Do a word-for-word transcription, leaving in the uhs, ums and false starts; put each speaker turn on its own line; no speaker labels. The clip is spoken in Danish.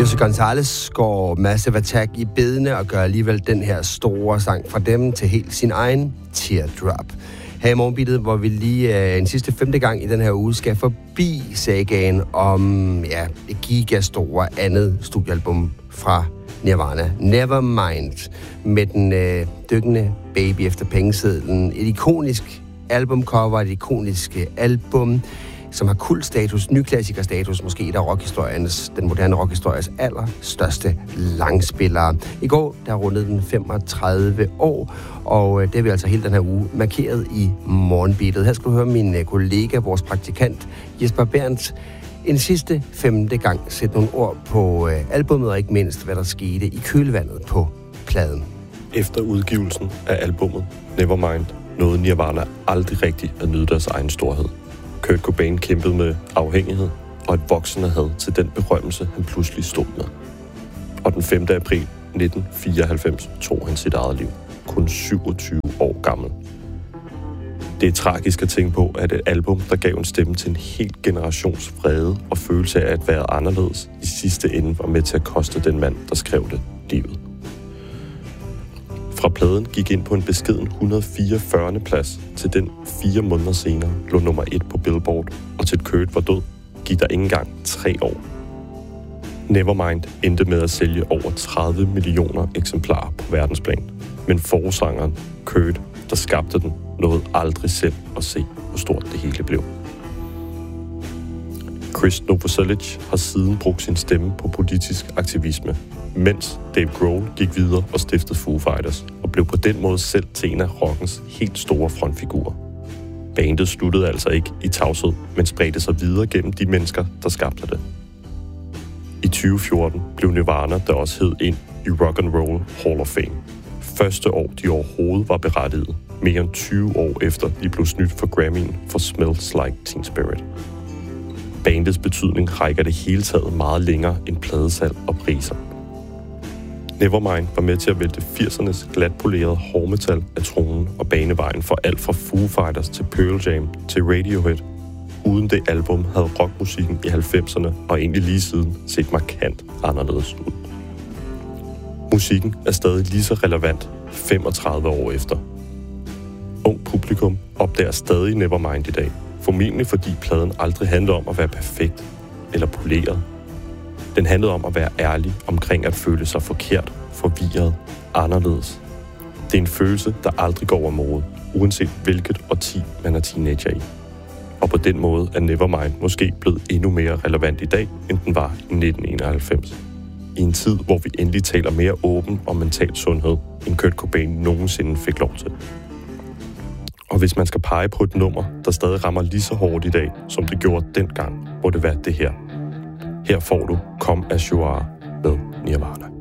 Jose Gonzalez går Massive Attack i bedene og gør alligevel den her store sang fra dem til helt sin egen Teardrop. Her i morgenbeatet, hvor vi lige uh, en sidste femte gang i den her uge skal forbi sagaen om ja, et gigastore andet studiealbum fra Nirvana, Nevermind, med den uh, dykkende baby efter pengesedlen. Et ikonisk albumcover, et ikonisk album, som har kultstatus, nyklassikerstatus, måske et af rockhistoriens, den moderne rockhistoriens allerstørste langspillere. I går, der rundede den femogtredive år, og det har vi altså hele den her uge markeret i morgenbeatet. Her skal du høre min kollega, vores praktikant Jesper Berndt, en sidste femte gang sætte nogle ord på albummet, og ikke mindst, hvad der skete i kølvandet på pladen.
Efter udgivelsen af albummet Nevermind nåede Nirvana aldrig rigtigt at nyde deres egen storhed. Kurt Cobain kæmpede med afhængighed og et voksende had til den berømmelse, han pludselig stod med. Og den femte april nitten fireoghalvfems tog han sit eget liv, kun syvogtyve år gammel. Det er tragisk at tænke på, at et album, der gav en stemme til en hel generations vrede og følelse af at være anderledes, i sidste ende var med til at koste den mand, der skrev det, livet. Fra pladen gik ind på en beskeden et hundrede og fireogfyrre plads, til den fire måneder senere lå nummer et på Billboard, og til Kurt var død, gik der ikke engang tre år. Nevermind endte med at sælge over tredive millioner eksemplarer på verdensplan, men forsangeren Kurt, der skabte den, nåede aldrig selv at se, hvor stort det hele blev. Chris Novoselic har siden brugt sin stemme på politisk aktivisme, mens Dave Grohl gik videre og stiftede Foo Fighters, og blev på den måde selv til en af rockens helt store frontfigurer. Bandet sluttede altså ikke i tavshed, men spredte sig videre gennem de mennesker, der skabte det. I tyve fjorten blev Nirvana der også hed ind i Rock and Roll Hall of Fame. Første år, de overhovedet var berettiget, mere end tyve år efter de blev snydt for Grammy'en for Smells Like Teen Spirit. Bandets betydning rækker det hele taget meget længere end pladesalg og priser. Nevermind var med til at vælte firsernes glatpolerede hårdmetal af tronen og banevejen for alt fra Foo Fighters til Pearl Jam til Radiohead. Uden det album havde rockmusikken i halvfemserne og egentlig lige siden set markant anderledes ud. Musikken er stadig lige så relevant femogtredive år efter. Ung publikum opdager stadig Nevermind i dag, formentlig fordi pladen aldrig handler om at være perfekt eller poleret. Den handlede om at være ærlig omkring at føle sig forkert, forvirret, anderledes. Det er en følelse, der aldrig går over mode, uanset hvilket årti man er teenager i. Og på den måde er Nevermind måske blevet endnu mere relevant i dag, end den var i nitten enoghalvfems. I en tid, hvor vi endelig taler mere åben om mental sundhed, end Kurt Cobain nogensinde fik lov til. Og hvis man skal pege på et nummer, der stadig rammer lige så hårdt i dag, som det gjorde dengang, må det være det her. Her får du Come As You Are med Nirvana.